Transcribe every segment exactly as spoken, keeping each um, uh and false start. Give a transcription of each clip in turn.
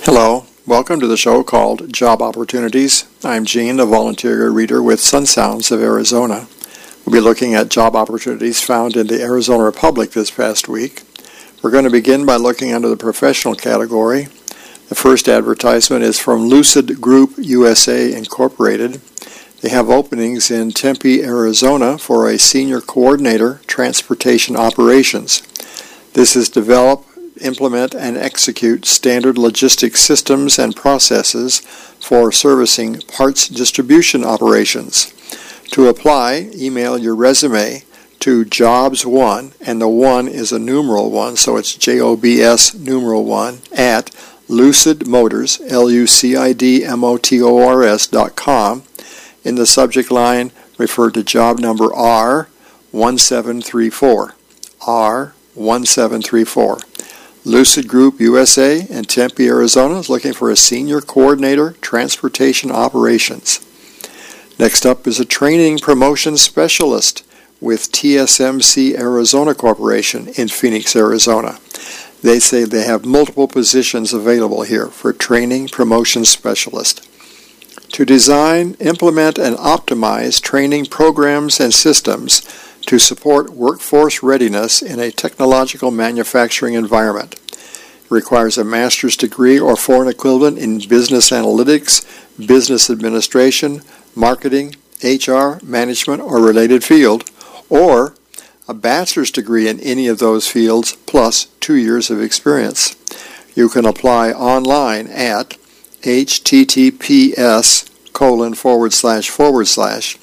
Hello, welcome to the show called Job Opportunities. I'm Gene, a volunteer reader with Sun Sounds of Arizona. We'll be looking at job opportunities found in the Arizona Republic this past week. We're going to begin by looking under the professional category. The first advertisement is from Lucid Group U S A Incorporated. They have openings in Tempe, Arizona for a senior coordinator, transportation operations. This is develop, implement, and execute standard logistics systems and processes for servicing parts distribution operations. To apply, email your resume to jobs one, and the one is a numeral one, so it's J O B S numeral one, at Lucid Motors, L U C I D M O T O R S dot com. In the subject line, refer to job number R one seven three four. R one seven three four. Lucid Group U S A in Tempe, Arizona is looking for a senior coordinator, transportation operations. Next up is a training promotion specialist with T S M C Arizona Corporation in Phoenix, Arizona. They say they have multiple positions available here for training promotion specialist. To design, implement, and optimize training programs and systems to support workforce readiness in a technological manufacturing environment. It requires a master's degree or foreign equivalent in business analytics, business administration, marketing, H R, management, or related field, or a bachelor's degree in any of those fields plus two years of experience. You can apply online at https colon forward slash forward slash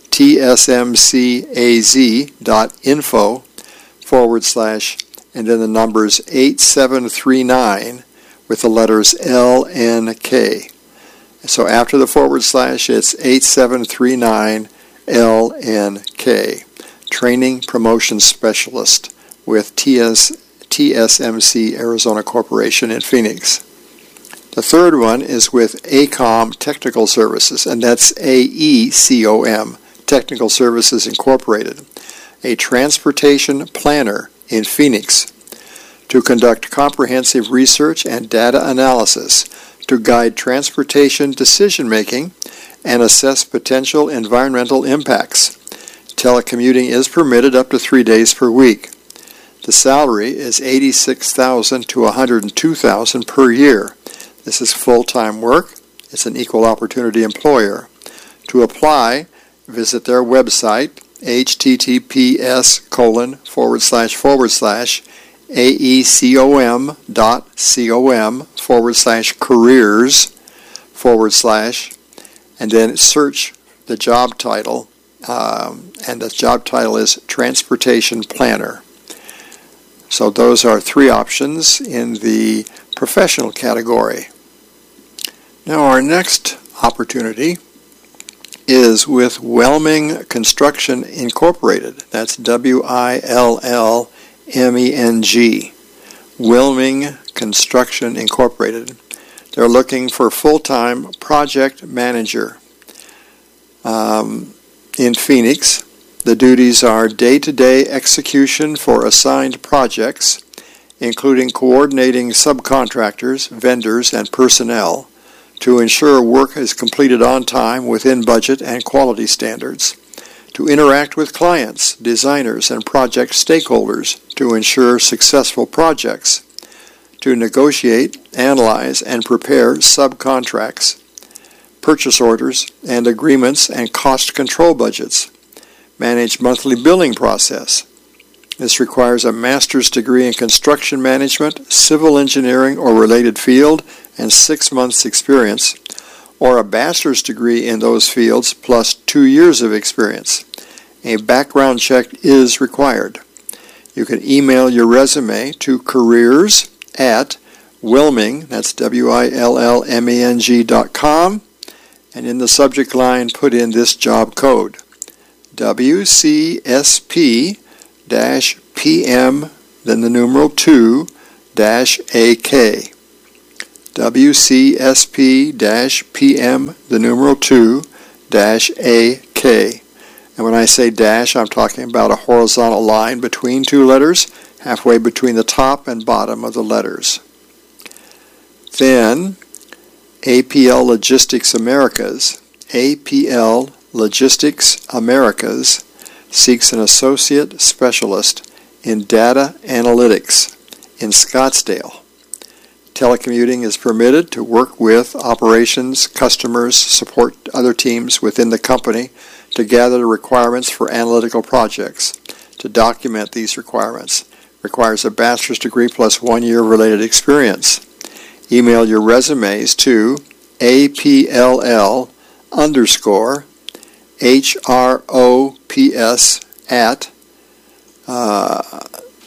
tsmcaz.info forward slash and then the numbers eight seven three nine with the letters L N K. So after the forward slash, it's eight seven three nine L N K. Training Promotion Specialist with T S, T S M C Arizona Corporation in Phoenix. The third one is with AECOM Technical Services, and that's A E C O M, Technical Services Incorporated, a transportation planner in Phoenix, to conduct comprehensive research and data analysis to guide transportation decision-making and assess potential environmental impacts. Telecommuting is permitted up to three days per week. The salary is eighty-six thousand dollars to one hundred two thousand dollars per year. This is full-time work. It's an equal opportunity employer. To apply, visit their website, https colon forward slash forward slash aecom dot com forward slash careers forward slash, and then search the job title, um, and the job title is Transportation Planner. So those are three options in the professional category. Now our next opportunity is with Wellming Construction Incorporated. That's W I L L M E N G. Wellming Construction Incorporated. They're looking for full-time project manager um, in Phoenix. The duties are day-to-day execution for assigned projects, including coordinating subcontractors, vendors, and personnel to ensure work is completed on time within budget and quality standards, to interact with clients, designers, and project stakeholders to ensure successful projects, to negotiate, analyze, and prepare subcontracts, purchase orders, and agreements and cost control budgets, manage monthly billing process. This requires a master's degree in construction management, civil engineering, or related field, and six months experience, or a bachelor's degree in those fields plus two years of experience. A background check is required. You can email your resume to careers at Wellming, that's W I L L M E N G dot com, and in the subject line put in this job code, W C S P P M, then the numeral two, dash A K. W C S P P M, the numeral two, dash A K. And when I say dash, I'm talking about a horizontal line between two letters, halfway between the top and bottom of the letters. Then A P L Logistics Americas, A P L Logistics Americas seeks an associate specialist in data analytics in Scottsdale. Telecommuting is permitted to work with operations, customers, support other teams within the company to gather the requirements for analytical projects. To document these requirements requires a bachelor's degree plus one year related experience. Email your resumes to A P L L underscore H R O P S at uh,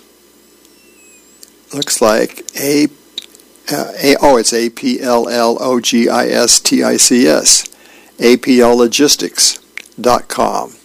looks like a, uh, a oh it's A P L L O G I S T I C S A P L logistics dot com.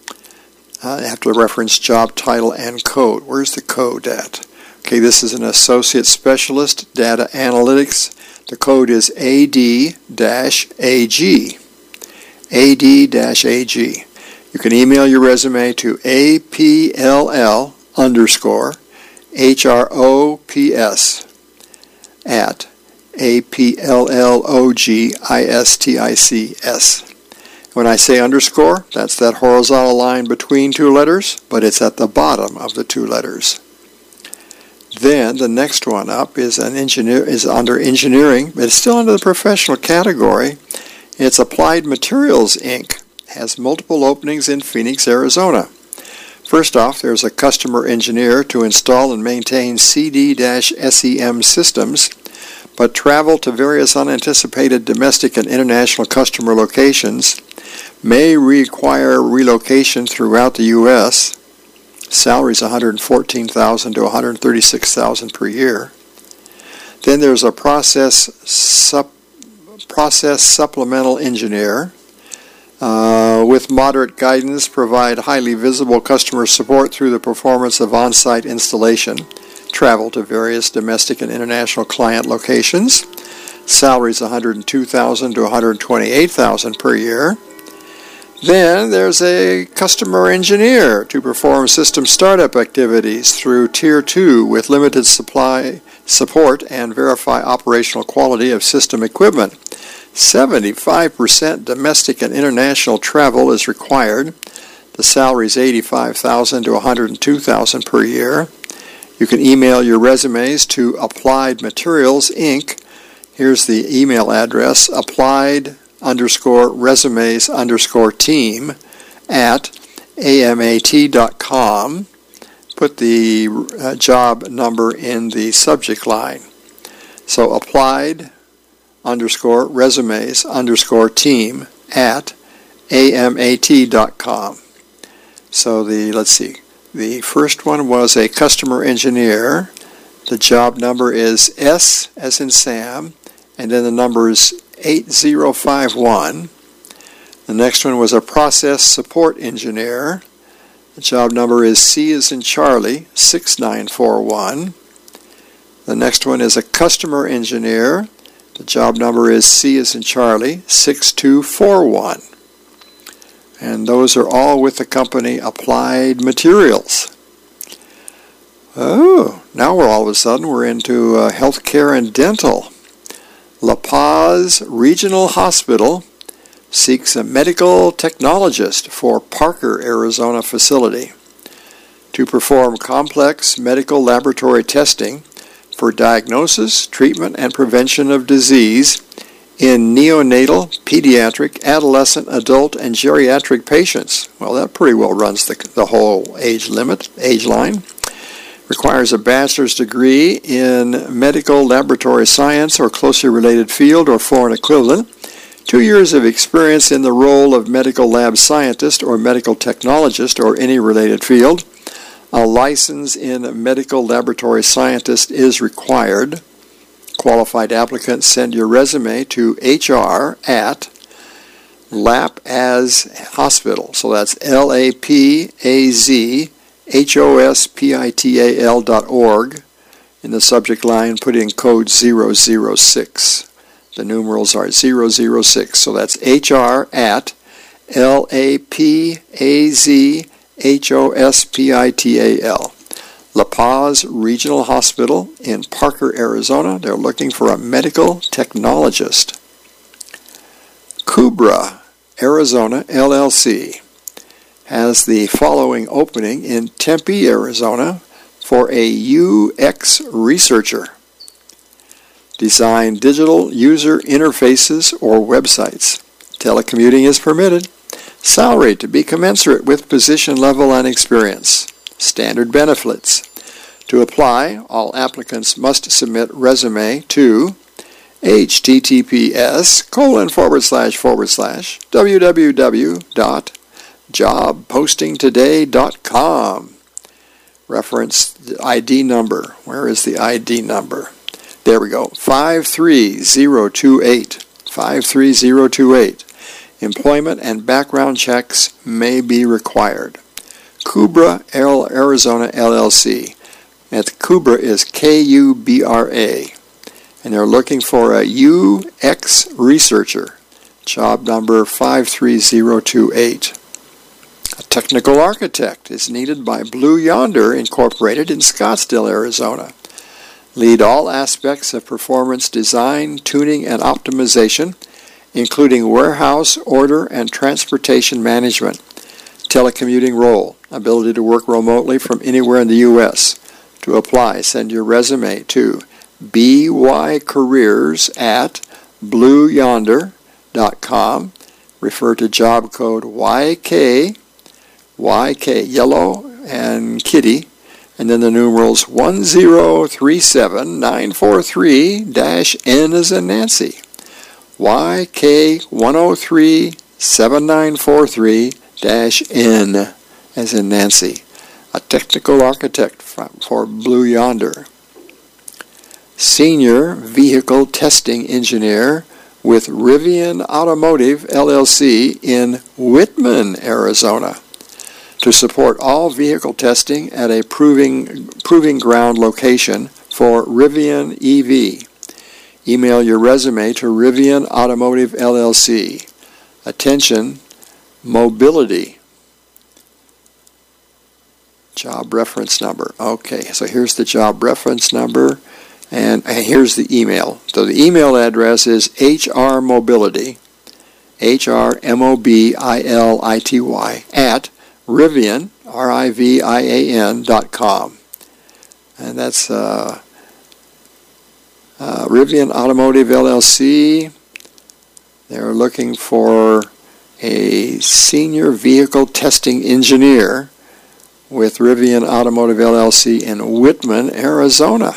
I have to reference job title and code. Where's the code at? Okay, this is an associate specialist data analytics. The code is A D A G. A D A G. You can email your resume to A P L L underscore H R O P S at A P L L O G I S T I C S. When I say underscore, that's that horizontal line between two letters, but it's at the bottom of the two letters. Then the next one up is an engineer is under engineering, but it's still under the professional category. It's Applied Materials, Incorporated. Has multiple openings in Phoenix, Arizona. First off, there's a customer engineer to install and maintain C D S E M systems, but travel to various unanticipated domestic and international customer locations, may require relocation throughout the U S Salary is one hundred fourteen thousand dollars to one hundred thirty-six thousand dollars per year. Then there's a process sup, process supplemental engineer. Uh, with moderate guidance, provide highly visible customer support through the performance of on-site installation. Travel to various domestic and international client locations. Salary is one hundred two thousand dollars to one hundred twenty-eight thousand dollars per year. Then there's a customer engineer to perform system startup activities through Tier two with limited supply support and verify operational quality of system equipment. seventy-five percent domestic and international travel is required. The salary is eighty-five thousand dollars to one hundred two thousand dollars per year. You can email your resumes to Applied Materials, Incorporated. Here's the email address, applied underscore resumes underscore team at A M A T dot com. Put the uh, job number in the subject line. So applied underscore resumes underscore team at A M A T dot com. So the, let's see, the first one was a customer engineer. The job number is S as in Sam, and then the number is eight zero five one. The next one was a process support engineer. The job number is C as in Charlie, six nine four one. The next one is a customer engineer. The job number is C as in Charlie, six two four one. And those are all with the company Applied Materials. Oh, now we're all of a sudden we're into uh, healthcare and dental. La Paz Regional Hospital seeks a medical technologist for Parker, Arizona facility to perform complex medical laboratory testing for diagnosis, treatment, and prevention of disease in neonatal, pediatric, adolescent, adult, and geriatric patients. Well, that pretty well runs the, the whole age limit, age line. Requires a bachelor's degree in medical laboratory science or closely related field or foreign equivalent, two years of experience in the role of medical lab scientist or medical technologist or any related field. A license in medical laboratory scientist is required. Qualified applicants send your resume to H R at Lapaz Hospital. So that's L A P A Z H O S P I T A L dot org. In the subject line, put in code zero zero six. The numerals are zero zero six. So that's H R at L A P A Z H O S P I T A L. La Paz Regional Hospital in Parker, Arizona. They're looking for a medical technologist. Kubra, Arizona, L L C, has the following opening in Tempe, Arizona, for a U X researcher. Design digital user interfaces or websites. Telecommuting is permitted. Salary to be commensurate with position level and experience. Standard benefits. To apply, all applicants must submit resume to https colon forward slash forward slash www dot job posting today dot com. Reference the I D number. Where is the I D number? There we go. five three zero two eight. five three zero two eight. Employment and background checks may be required. Kubra Arizona L L C. And Kubra is K U B R A. And they're looking for a U X researcher. Job number five three zero two eight. A technical architect is needed by Blue Yonder Incorporated in Scottsdale, Arizona. Lead all aspects of performance design, tuning, and optimization, including warehouse, order, and transportation management. Telecommuting role. Ability to work remotely from anywhere in the U S To apply, send your resume to bycareers at blue yonder dot com. Refer to job code Y K, Y K, yellow and kitty, and then the numerals one zero three seven nine four three N as in Nancy. Y K one zero three seven nine four three N as in Nancy. A technical architect for Blue Yonder. Senior Vehicle Testing Engineer with Rivian Automotive L L C in Whitman, Arizona, to support all vehicle testing at a proving, proving ground location for Rivian E V. Email your resume to Rivian Automotive L L C. Attention, mobility. Job reference number. Okay, so here's the job reference number, and here's the email. So the email address is H R Mobility, H R M O B I L I T Y, at Rivian, R I V I A N dot com. And that's uh, uh, Rivian Automotive L L C. They're looking for a senior vehicle testing engineer with Rivian Automotive L L C in Whitman, Arizona.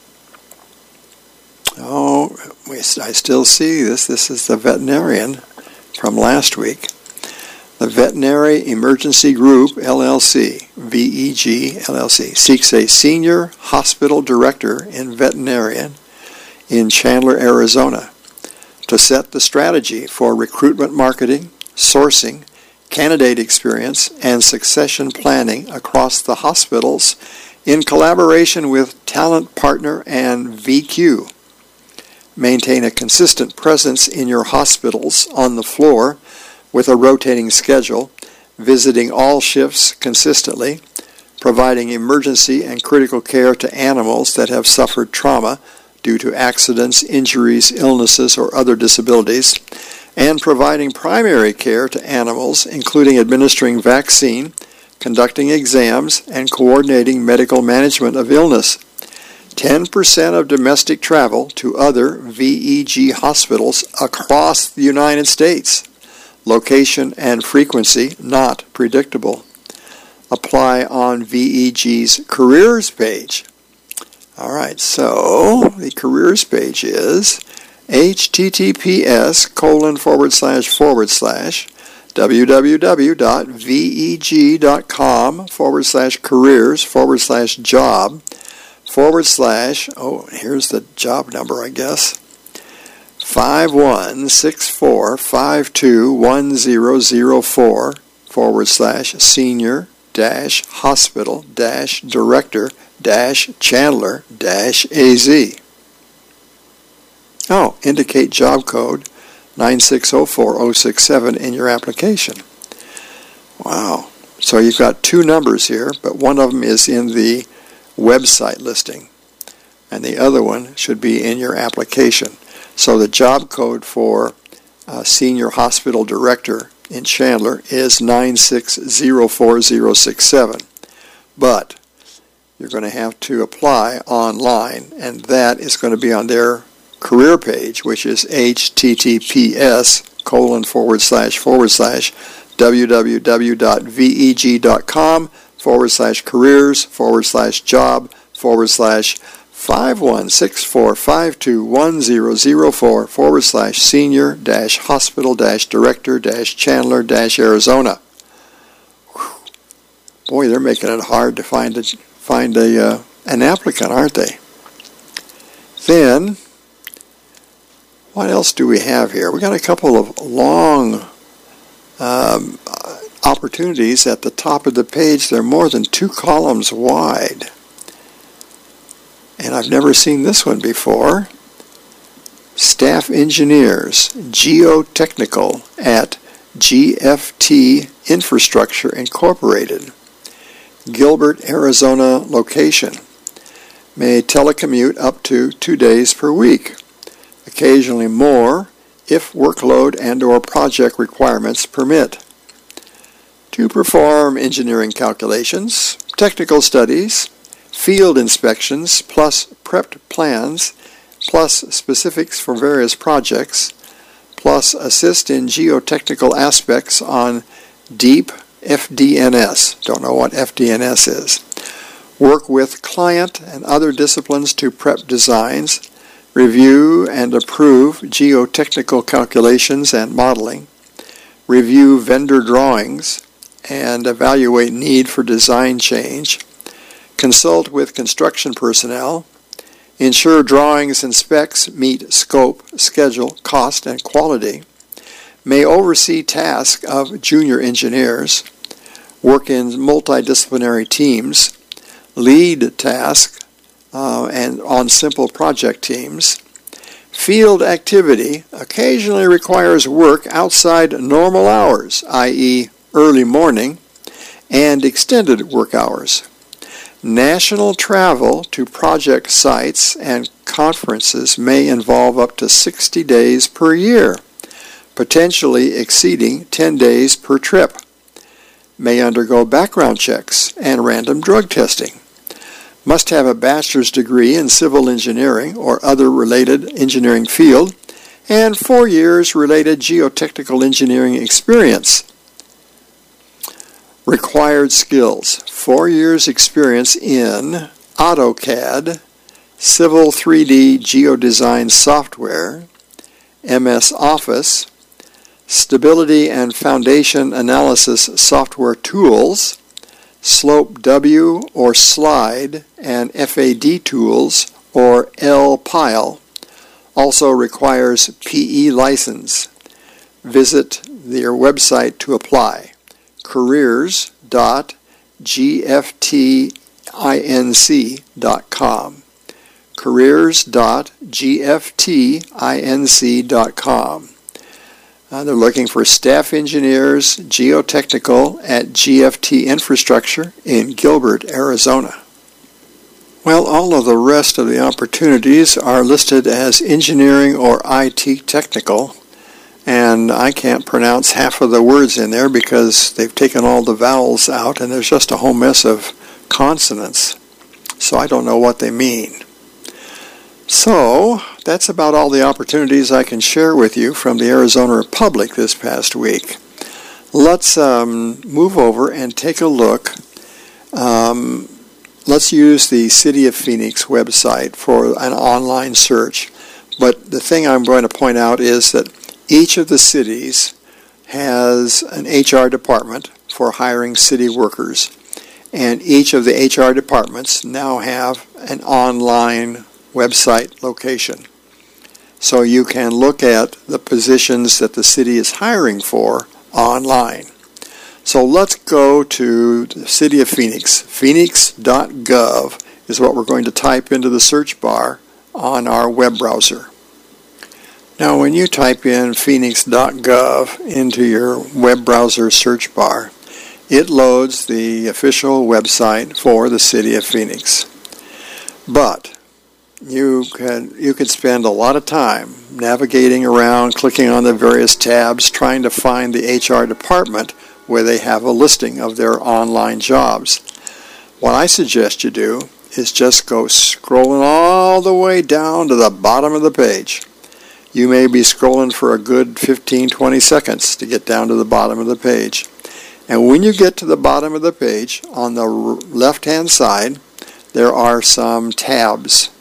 Oh, we, I still see this. This is the veterinarian from last week. The Veterinary Emergency Group, L L C, V E G, L L C, seeks a senior hospital director in veterinarian in Chandler, Arizona, to set the strategy for recruitment marketing, sourcing, candidate experience, and succession planning across the hospitals in collaboration with talent partner and V Q. Maintain a consistent presence in your hospitals on the floor with a rotating schedule, visiting all shifts consistently, providing emergency and critical care to animals that have suffered trauma due to accidents, injuries, illnesses, or other disabilities, and providing primary care to animals, including administering vaccine, conducting exams, and coordinating medical management of illness. ten percent of domestic travel to other V E G hospitals across the United States. Location and frequency not predictable. Apply on V E G's careers page. All right, so the careers page is https colon forward slash forward slash www dot veg.com forward slash careers forward slash job forward slash, oh, here's the job number, I guess, five one six four five two one zero zero four forward slash senior dash hospital dash director dash Chandler dash A Z. Oh, indicate job code nine six zero four zero six seven in your application. Wow. So you've got two numbers here, but one of them is in the website listing. And the other one should be in your application. So the job code for uh, Senior Hospital Director in Chandler is nine six zero four zero six seven. But you're going to have to apply online, and that is going to be on their career page, which is https colon forward slash forward slash www.veg.com forward slash careers forward slash job forward slash five one six four five two one zero zero four forward slash senior dash hospital dash director dash Chandler dash Arizona. Whew. Boy, they're making it hard to find a find a uh, an applicant, aren't they? Then, what else do we have here? We got a couple of long um, opportunities at the top of the page. They're more than two columns wide. And I've never seen this one before. Staff engineers, geotechnical at G F T Infrastructure Incorporated. Gilbert, Arizona location. May telecommute up to two days per week. Occasionally more if workload and or project requirements permit. To perform engineering calculations, technical studies, field inspections, plus prepped plans, plus specifics for various projects, plus assist in geotechnical aspects on deep F D N S. Don't know what F D N S is. Work with client and other disciplines to prep designs, review and approve geotechnical calculations and modeling, review vendor drawings, and evaluate need for design change, consult with construction personnel, ensure drawings and specs meet scope, schedule, cost, and quality, may oversee tasks of junior engineers, work in multidisciplinary teams, lead tasks uh, and on simple project teams. Field activity occasionally requires work outside normal hours, that is early morning, and extended work hours. National travel to project sites and conferences may involve up to sixty days per year, potentially exceeding ten days per trip. May undergo background checks and random drug testing. Must have a bachelor's degree in civil engineering or other related engineering field, and four years related geotechnical engineering experience. Required skills: four years experience in AutoCAD, Civil three D Geodesign software, M S Office, Stability and Foundation Analysis software tools, Slope W or Slide and F A D tools or L Pile. Also requires P E license. Visit their website to apply. careers dot g f t inc dot com. careers dot g f t inc dot com. Uh, they're looking for staff engineers, geotechnical at G F T Infrastructure in Gilbert, Arizona. Well, all of the rest of the opportunities are listed as engineering or I T technical, and I can't pronounce half of the words in there because they've taken all the vowels out and there's just a whole mess of consonants, so I don't know what they mean. So, that's about all the opportunities I can share with you from the Arizona Republic this past week. Let's um, move over and take a look. Um, let's use the City of Phoenix website for an online search. But the thing I'm going to point out is that each of the cities has an H R department for hiring city workers. And each of the H R departments now have an online website location. So you can look at the positions that the city is hiring for online. So let's go to the City of Phoenix. phoenix dot gov is what we're going to type into the search bar on our web browser. Now when you type in phoenix dot gov into your web browser search bar, it loads the official website for the City of Phoenix. But you can you could spend a lot of time navigating around, clicking on the various tabs, trying to find the H R department where they have a listing of their online jobs. What I suggest you do is just go scrolling all the way down to the bottom of the page. You may be scrolling for a good fifteen, twenty seconds to get down to the bottom of the page. And when you get to the bottom of the page, on the left-hand side, there are some tabs.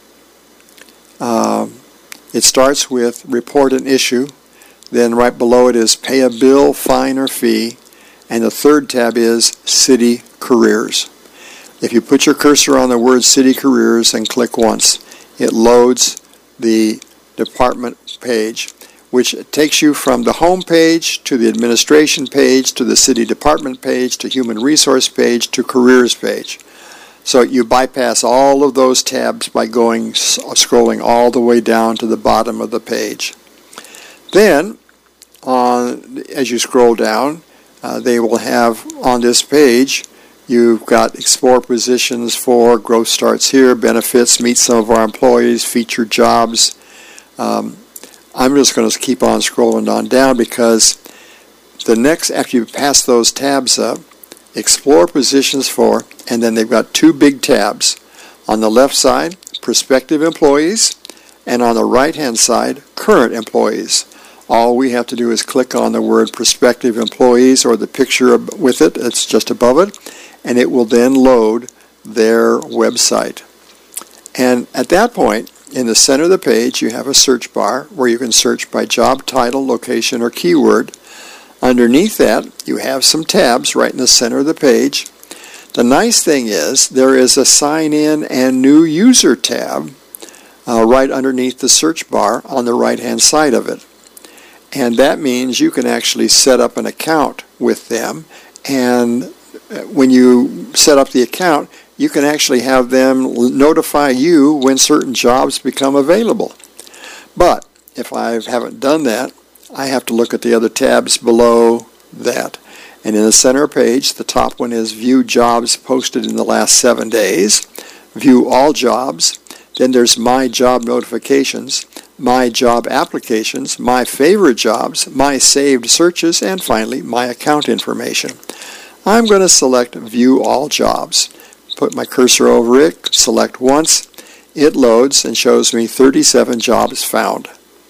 Uh, it starts with Report an Issue. Then right below it is Pay a Bill, Fine, or Fee. And the third tab is City Careers. If you put your cursor on the word City Careers and click once, it loads the department page, which takes you from the home page to the administration page to the city department page to human resource page to careers page. So you bypass all of those tabs by going scrolling all the way down to the bottom of the page. Then, on as you scroll down, uh, they will have on this page, you've got Explore Positions for, Growth Starts Here, Benefits, Meet Some of Our Employees, Featured Jobs. Um, I'm just going to keep on scrolling on down because the next, after you pass those tabs up, Explore Positions for, and then they've got two big tabs. On the left side, Prospective Employees, and on the right-hand side, Current Employees. All we have to do is click on the word Prospective Employees or the picture with it, it's just above it, and it will then load their website. And at that point, in the center of the page, you have a search bar where you can search by job title, location, or keyword. Underneath that, you have some tabs right in the center of the page. The nice thing is there is a Sign In and New User tab uh, right underneath the search bar on the right-hand side of it. And that means you can actually set up an account with them, and when you set up the account, you can actually have them notify you when certain jobs become available. But if I haven't done that, I have to look at the other tabs below that. And in the center page, the top one is View Jobs Posted in the Last Seven Days, View All Jobs, then there's My Job Notifications, My Job Applications, My Favorite Jobs, My Saved Searches, and finally, My Account Information. I'm going to select View All Jobs. Put my cursor over it, select once, it loads and shows me thirty-seven jobs found.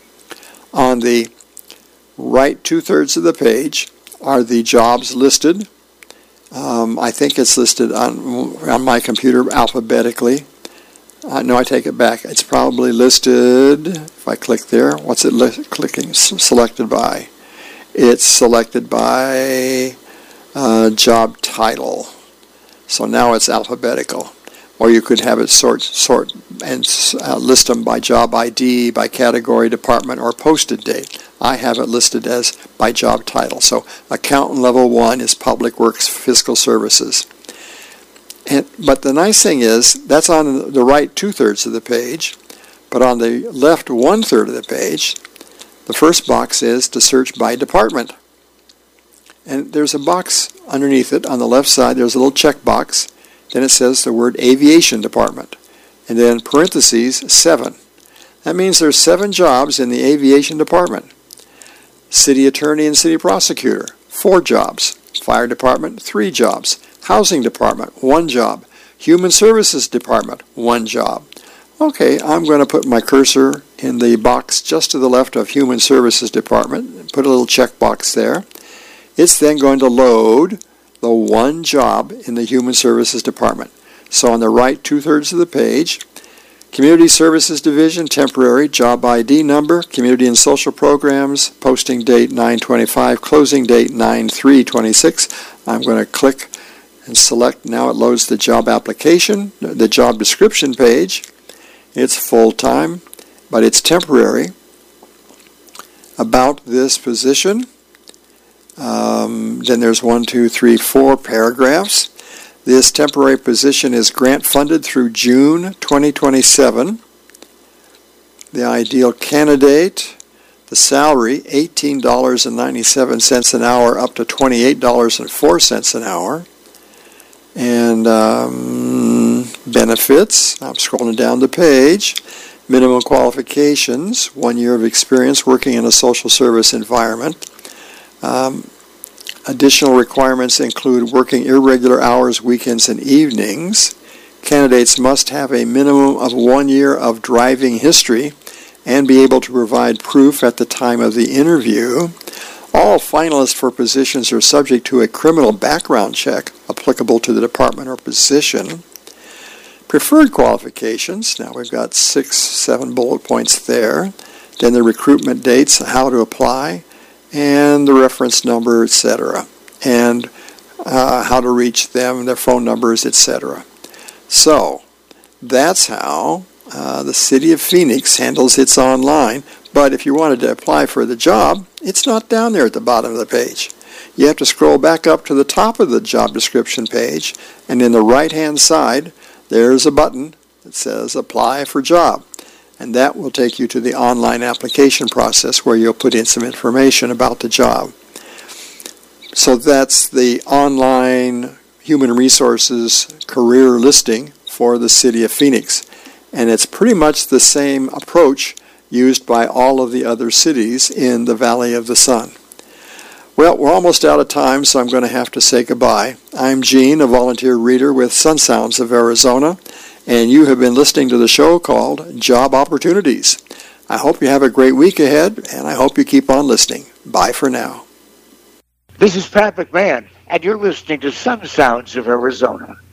On the right two-thirds of the page are the jobs listed. Um, I think it's listed on, on my computer alphabetically. Uh, no, I take it back. It's probably listed, if I click there, what's it li- clicking, S- selected by? It's selected by uh, job title. So now it's alphabetical. Or you could have it sort sort and uh, list them by job I D, by category, department, or posted date. I have it listed as by job title. So accountant level one is Public Works Fiscal Services. And, but the nice thing is that's on the right two-thirds of the page, but on the left one-third of the page, the first box is to search by department. And there's a box underneath it. On the left side, there's a little check box. Then it says the word Aviation Department. And then parentheses, seven. That means there's seven jobs in the Aviation Department. City Attorney and City Prosecutor, four jobs. Fire Department, three jobs. Housing Department, one job. Human Services Department, one job. Okay, I'm going to put my cursor in the box just to the left of Human Services Department. Put a little check box there. It's then going to load the one job in the Human Services Department. So on the right two-thirds of the page, Community Services Division, temporary, job I D number, Community and Social Programs, posting date nine twenty-five, closing date nine three twenty-six. I'm going to click and select. Now it loads the job application, the job description page. It's full-time, but it's temporary. About this position. Um, then there's one, two, three, four paragraphs. This temporary position is grant funded through June twenty twenty-seven. The ideal candidate, the salary, eighteen dollars and ninety-seven cents an hour up to twenty-eight dollars and four cents an hour. And um, Benefits, I'm scrolling down the page. Minimum qualifications, one year of experience working in a social service environment. Um, additional requirements include working irregular hours, weekends, and evenings. Candidates must have a minimum of one year of driving history and be able to provide proof at the time of the interview. All finalists for positions are subject to a criminal background check applicable to the department or position. Preferred qualifications, now we've got six, seven bullet points there. Then the recruitment dates, how to apply, and the reference number, et cetera. And uh, how to reach them, their phone numbers, et cetera. So, that's how uh, the City of Phoenix handles its online. But if you wanted to apply for the job, it's not down there at the bottom of the page. You have to scroll back up to the top of the job description page, and in the right-hand side, there's a button that says Apply for Job, and that will take you to the online application process where you'll put in some information about the job. So that's the online human resources career listing for the City of Phoenix, and it's pretty much the same approach used by all of the other cities in the Valley of the Sun. Well, we're almost out of time, so I'm going to have to say goodbye. I'm Gene, a volunteer reader with Sun Sounds of Arizona, and you have been listening to the show called Job Opportunities. I hope you have a great week ahead, and I hope you keep on listening. Bye for now. This is Pat McMahon, and you're listening to Sun Sounds of Arizona.